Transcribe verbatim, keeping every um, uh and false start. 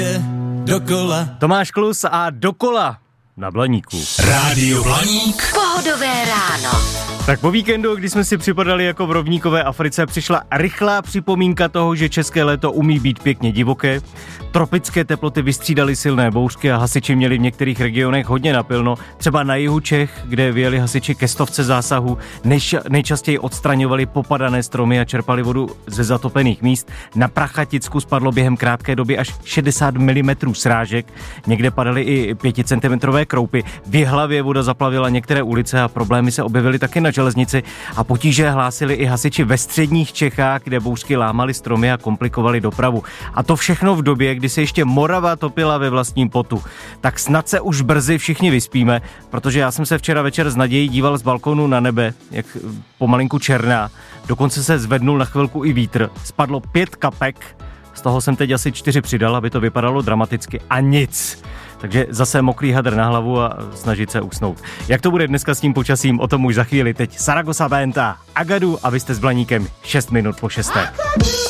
Dokola. Tomáš Klus a Dokola na Blaníku. Rádio Blaník. Pohodové ráno. Tak po víkendu, když jsme si připadali jako v rovníkové Africe, přišla rychlá připomínka toho, že české léto umí být pěkně divoké. Tropické teploty vystřídaly silné bouřky a hasiči měli v některých regionech hodně napilno. Třeba na jihu Čech, kde vyjeli hasiči ke stovce zásahů, než, nejčastěji odstraňovali popadané stromy a čerpali vodu ze zatopených míst. Na Prachaticku spadlo během krátké doby až šedesát milimetrů srážek. Někde padaly i pěticentimetrové kroupy. V Jihlavě voda zaplavila některé ulice a problémy se objevily taky na železnici a potíže hlásili i hasiči ve středních Čechách, kde bouřky lámaly stromy a komplikovaly dopravu. A to všechno v době, kdy se ještě Morava topila ve vlastním potu. Tak snad se už brzy všichni vyspíme, protože já jsem se včera večer s nadějí díval z balkónu na nebe, jak pomalinku černá. Dokonce se zvednul na chvilku i vítr. Spadlo pět kapek, z toho jsem teď asi čtyři přidal, aby to vypadalo dramaticky a nic. Takže zase mokrý hadr na hlavu a snažit se usnout. Jak to bude dneska s tím počasím, o tom už za chvíli. Teď Saragossa Benta, Agadu a vy jste s Blaníkem šest minut po šesté.